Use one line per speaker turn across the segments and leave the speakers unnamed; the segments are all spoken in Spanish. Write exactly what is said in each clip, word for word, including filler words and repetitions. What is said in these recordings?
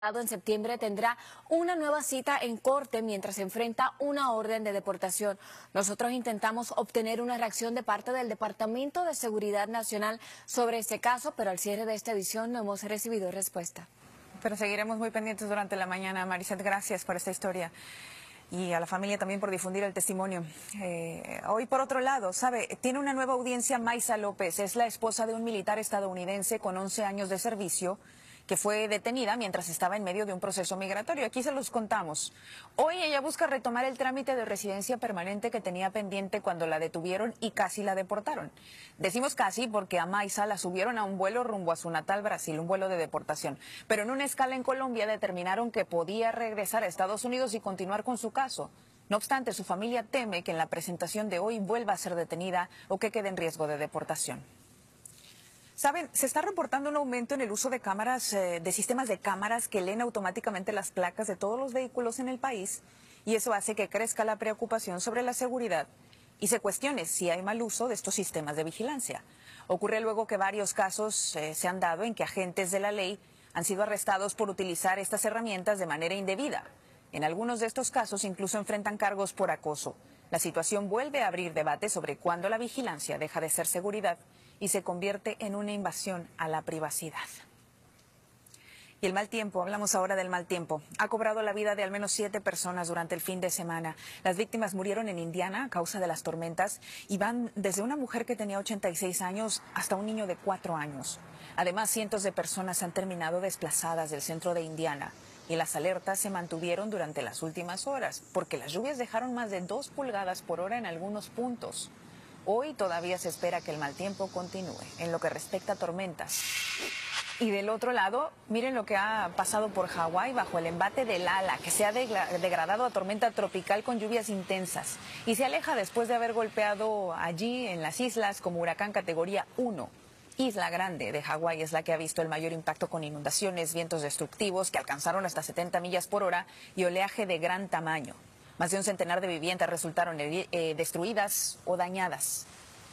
En septiembre tendrá una nueva cita en corte mientras se enfrenta una orden de deportación. Nosotros intentamos obtener una reacción de parte del Departamento de Seguridad Nacional sobre este caso, pero al cierre de esta edición no hemos recibido respuesta.
Pero seguiremos muy pendientes durante la mañana. Mariset, gracias por esta historia. Y a la familia también por difundir el testimonio. Eh, hoy, por otro lado, sabe, tiene una nueva audiencia Maysa López. Es la esposa de un militar estadounidense con once años de servicio que fue detenida mientras estaba en medio de un proceso migratorio. Aquí se los contamos. Hoy ella busca retomar el trámite de residencia permanente que tenía pendiente cuando la detuvieron y casi la deportaron. Decimos casi porque a Maysa la subieron a un vuelo rumbo a su natal Brasil, un vuelo de deportación. Pero en una escala en Colombia determinaron que podía regresar a Estados Unidos y continuar con su caso. No obstante, su familia teme que en la presentación de hoy vuelva a ser detenida o que quede en riesgo de deportación. Saben, se está reportando un aumento en el uso de cámaras, eh, de sistemas de cámaras que leen automáticamente las placas de todos los vehículos en el país, y eso hace que crezca la preocupación sobre la seguridad y se cuestione si hay mal uso de estos sistemas de vigilancia. Ocurre luego que varios casos eh, se han dado en que agentes de la ley han sido arrestados por utilizar estas herramientas de manera indebida. En algunos de estos casos incluso enfrentan cargos por acoso. La situación vuelve a abrir debate sobre cuándo la vigilancia deja de ser seguridad y se convierte en una invasión a la privacidad. Y el mal tiempo, hablamos ahora del mal tiempo, ha cobrado la vida de al menos siete personas durante el fin de semana. Las víctimas murieron en Indiana a causa de las tormentas y van desde una mujer que tenía ochenta y seis años hasta un niño de cuatro años. Además, cientos de personas han terminado desplazadas del centro de Indiana y las alertas se mantuvieron durante las últimas horas porque las lluvias dejaron más de dos pulgadas por hora en algunos puntos. Hoy todavía se espera que el mal tiempo continúe en lo que respecta a tormentas. Y del otro lado, miren lo que ha pasado por Hawái bajo el embate del ala, que se ha degradado a tormenta tropical con lluvias intensas y se aleja después de haber golpeado allí en las islas como huracán categoría uno. Isla Grande de Hawái es la que ha visto el mayor impacto con inundaciones, vientos destructivos que alcanzaron hasta setenta millas por hora y oleaje de gran tamaño. Más de un centenar de viviendas resultaron eh, destruidas o dañadas.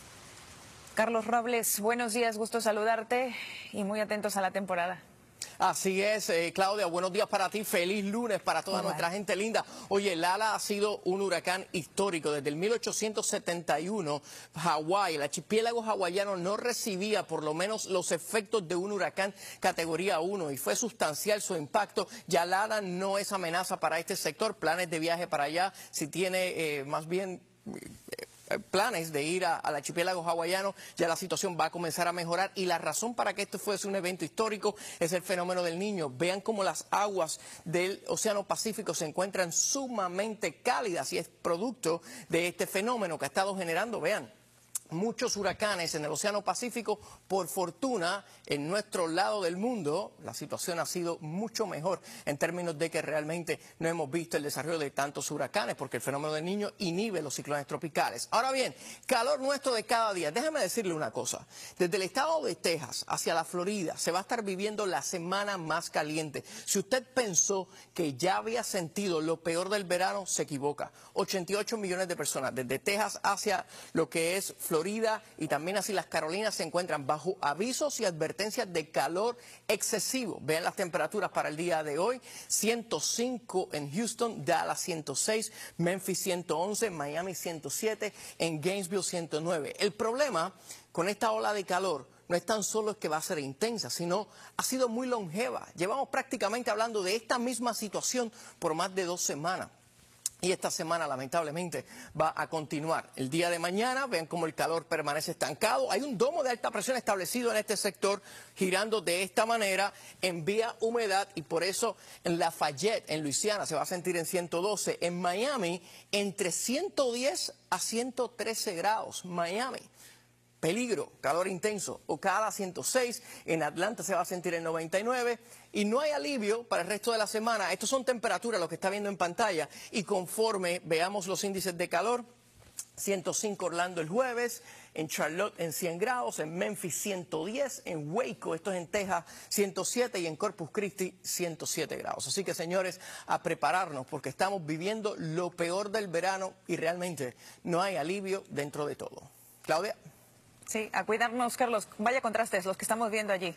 Carlos Robles, buenos días, gusto saludarte y muy atentos a la temporada.
Así es, eh, Claudia, buenos días para ti, feliz lunes para toda
Igual.
nuestra gente linda. Oye, el ala ha sido un huracán histórico. Desde el mil ochocientos setenta y uno, Hawái, el archipiélago hawaiano no recibía por lo menos los efectos de un huracán categoría uno y fue sustancial su impacto. Ya el ala no es amenaza para este sector, planes de viaje para allá, si tiene eh, más bien... Eh, planes de ir a, al archipiélago hawaiano, ya la situación va a comenzar a mejorar y la razón para que esto fuese un evento histórico es el fenómeno del Niño. Vean cómo las aguas del Océano Pacífico se encuentran sumamente cálidas y es producto de este fenómeno que ha estado generando, vean, muchos huracanes en el Océano Pacífico. Por fortuna, en nuestro lado del mundo, la situación ha sido mucho mejor en términos de que realmente no hemos visto el desarrollo de tantos huracanes, porque el fenómeno del Niño inhibe los ciclones tropicales. Ahora bien, calor nuestro de cada día. Déjame decirle una cosa. Desde el estado de Texas hacia la Florida se va a estar viviendo la semana más caliente. Si usted pensó que ya había sentido lo peor del verano, se equivoca. ochenta y ocho millones de personas desde Texas hacia lo que es Florida. Florida y también así las Carolinas se encuentran bajo avisos y advertencias de calor excesivo. Vean las temperaturas para el día de hoy: ciento cinco en Houston, Dallas ciento seis, Memphis ciento once, Miami ciento siete, en Gainesville ciento nueve. El problema con esta ola de calor no es tan solo es que va a ser intensa, sino ha sido muy longeva. Llevamos prácticamente hablando de esta misma situación por más de dos semanas. Y esta semana, lamentablemente, va a continuar. El día de mañana, vean cómo el calor permanece estancado. Hay un domo de alta presión establecido en este sector, girando de esta manera, envía humedad y por eso en Lafayette, en Luisiana, se va a sentir en ciento doce. En Miami, entre ciento diez a ciento trece grados. Miami. Peligro, calor intenso, Ocala ciento seis, en Atlanta se va a sentir en noventa y nueve y no hay alivio para el resto de la semana. Estos son temperaturas, lo que está viendo en pantalla, y conforme veamos los índices de calor, ciento cinco Orlando el jueves, en Charlotte en cien grados, en Memphis ciento diez, en Waco, esto es en Texas, ciento siete y en Corpus Christi ciento siete grados. Así que, señores, a prepararnos porque estamos viviendo lo peor del verano y realmente no hay alivio dentro de todo. Claudia.
Sí, a cuidarnos, Carlos. Vaya contrastes los que estamos viendo allí.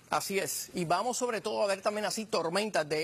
Así es. Y vamos sobre todo a ver también así tormentas de